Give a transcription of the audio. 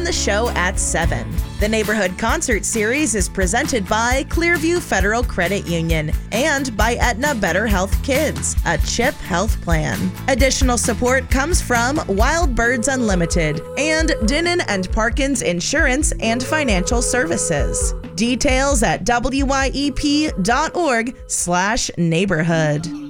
the show at 7. The Neighborhood Concert Series is presented by Clearview Federal Credit Union and by Aetna Better Health Kids, a CHIP health plan. Additional support comes from Wild Birds Unlimited and Dinnan and Parkins Insurance and Financial Services. Details at wyep.org/neighborhood.